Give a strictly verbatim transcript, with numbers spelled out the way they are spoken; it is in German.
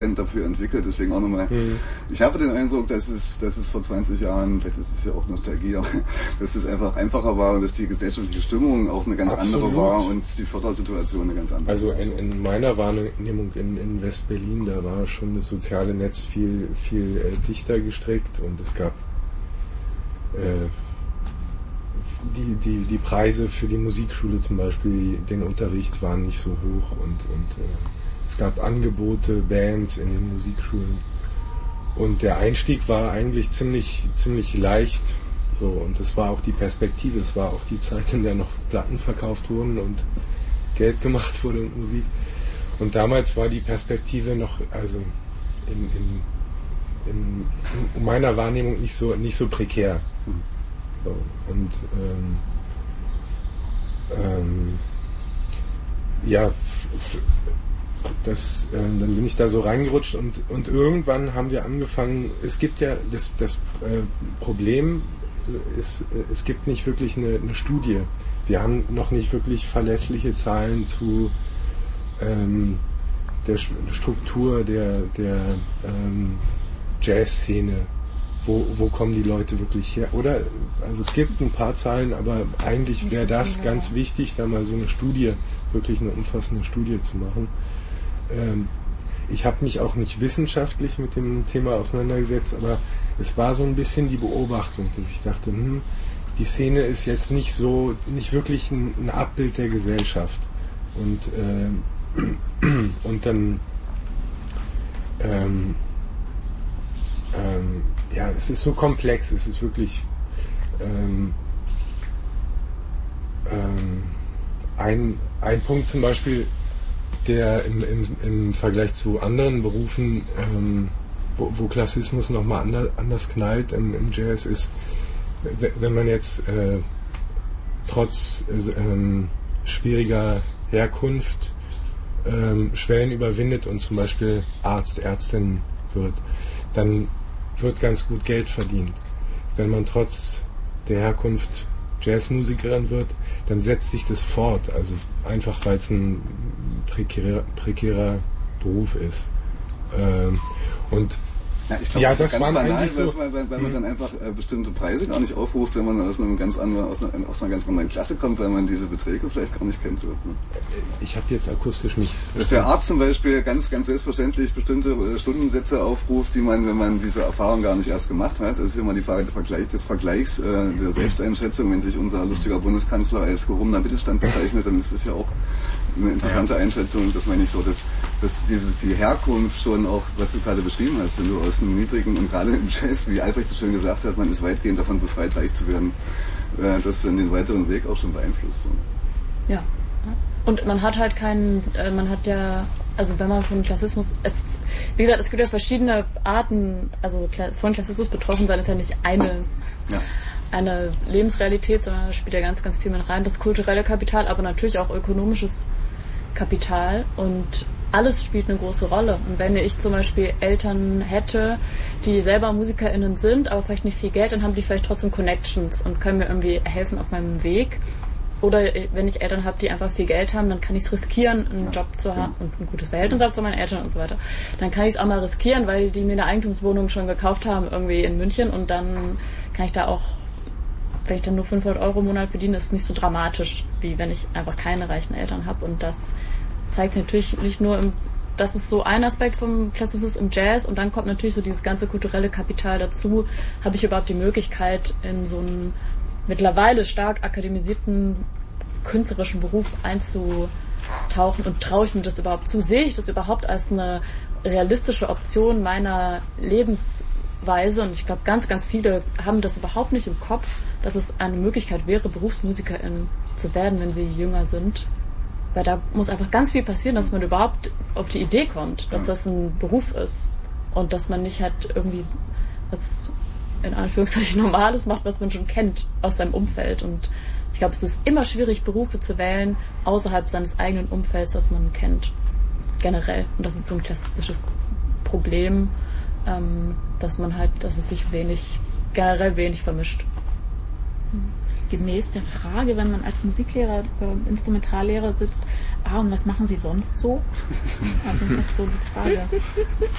dafür entwickelt, deswegen auch nochmal. Mhm. Ich habe den Eindruck, dass es, dass es vor zwanzig Jahren, vielleicht ist es ja auch Nostalgie, aber dass es einfach einfacher war und dass die gesellschaftliche Stimmung auch eine ganz Absolut. andere war und die Fördersituation eine ganz andere. Also in, in meiner Wahrnehmung in, in West-Berlin, da war schon das soziale Netz viel, viel äh, dichter gestrickt und es gab äh, die, die, die Preise für die Musikschule zum Beispiel, den Unterricht waren nicht so hoch und, und äh, es gab Angebote, Bands in den Musikschulen und der Einstieg war eigentlich ziemlich ziemlich leicht so und es war auch die Perspektive, es war auch die Zeit, in der noch Platten verkauft wurden und Geld gemacht wurde mit Musik und damals war die Perspektive noch also in, in, in, in meiner Wahrnehmung nicht so nicht so prekär so, und ähm, ähm, ja f- f- Das, äh, dann bin ich da so reingerutscht und, und irgendwann haben wir angefangen, es gibt ja, das, das äh, Problem ist, es gibt nicht wirklich eine, eine Studie. Wir haben noch nicht wirklich verlässliche Zahlen zu ähm, der Struktur der, der ähm, Jazzszene. Wo, wo kommen die Leute wirklich her? Oder, also es gibt ein paar Zahlen, aber eigentlich wäre das ganz wichtig, da mal so eine Studie, wirklich eine umfassende Studie zu machen. Ich habe mich auch nicht wissenschaftlich mit dem Thema auseinandergesetzt, aber es war so ein bisschen die Beobachtung, dass ich dachte, hm, die Szene ist jetzt nicht so, nicht wirklich ein, ein Abbild der Gesellschaft. Und, äh, und dann, ähm, ähm, ja, es ist so komplex, es ist wirklich ähm, ähm, ein, ein Punkt zum Beispiel, der im, im, im Vergleich zu anderen Berufen, ähm, wo, wo Klassismus nochmal anders, anders knallt im, im Jazz, ist, wenn man jetzt äh, trotz äh, ähm, schwieriger Herkunft ähm, Schwellen überwindet und zum Beispiel Arzt, Ärztin wird, dann wird ganz gut Geld verdient. Wenn man trotz der Herkunft Jazzmusikerin wird, dann setzt sich das fort, also einfach weil es ein prekärer, prekärer Beruf ist. Ähm, und ja, ich glaub, ja, das, das ist ganz waren banal, eigentlich so, weil, weil, weil man dann einfach äh, bestimmte Preise gar nicht aufruft, wenn man aus einem ganz anderen, aus einer, aus einer ganz anderen Klasse kommt, weil man diese Beträge vielleicht gar nicht kennt. So, ne? Ich habe jetzt akustisch nicht. Dass der Arzt zum Beispiel ganz, ganz selbstverständlich bestimmte äh, Stundensätze aufruft, die man, wenn man diese Erfahrung gar nicht erst gemacht hat. Das ist immer die Frage des, Vergleich, des Vergleichs, äh, der Selbsteinschätzung. Wenn sich unser lustiger Bundeskanzler als gehobener Mittelstand bezeichnet, dann ist das ja auch eine interessante Einschätzung. Das meine ich so, dass, dass dieses, die Herkunft schon auch, was du gerade beschrieben hast, wenn du aus einem niedrigen und gerade im Jazz, wie Albrecht so schön gesagt hat, man ist weitgehend davon befreit, reich zu werden, äh, das dann den weiteren Weg auch schon beeinflusst. So. Ja. Und man hat halt keinen, äh, man hat ja, also wenn man von Klassismus, es, wie gesagt, es gibt ja verschiedene Arten, also von Klassismus betroffen sein ist ja nicht eine, ja. eine Lebensrealität, sondern da spielt ja ganz, ganz viel mit rein, das kulturelle Kapital, aber natürlich auch ökonomisches Kapital und alles spielt eine große Rolle. Und wenn ich zum Beispiel Eltern hätte, die selber MusikerInnen sind, aber vielleicht nicht viel Geld, dann haben die vielleicht trotzdem Connections und können mir irgendwie helfen auf meinem Weg. Oder wenn ich Eltern habe, die einfach viel Geld haben, dann kann ich es riskieren, einen ja, Job zu haben und ein gutes Verhältnis habe zu meinen Eltern und so weiter. Dann kann ich es auch mal riskieren, weil die mir eine Eigentumswohnung schon gekauft haben irgendwie in München und dann kann ich da auch, wenn ich dann nur fünfhundert Euro im Monat verdiene, ist nicht so dramatisch, wie wenn ich einfach keine reichen Eltern habe. Und das zeigt sich natürlich nicht nur im, das ist so ein Aspekt vom Klassismus im Jazz und dann kommt natürlich so dieses ganze kulturelle Kapital dazu. Habe ich überhaupt die Möglichkeit, in so einen mittlerweile stark akademisierten künstlerischen Beruf einzutauchen und traue ich mir das überhaupt zu? Sehe ich das überhaupt als eine realistische Option meiner Lebensweise? Und ich glaube, ganz, ganz viele haben das überhaupt nicht im Kopf, dass es eine Möglichkeit wäre, Berufsmusikerin zu werden, wenn sie jünger sind. Weil da muss einfach ganz viel passieren, dass man überhaupt auf die Idee kommt, dass das ein Beruf ist und dass man nicht halt irgendwie was in Anführungszeichen Normales macht, was man schon kennt aus seinem Umfeld. Und ich glaube, es ist immer schwierig, Berufe zu wählen außerhalb seines eigenen Umfelds, das man kennt. Generell. Und das ist so ein klassisches Problem, ähm, dass man halt, dass es sich wenig, generell wenig vermischt. Gemäß der Frage, wenn man als Musiklehrer, äh, Instrumentallehrer sitzt, ah, und was machen Sie sonst so? Also das ist so die Frage.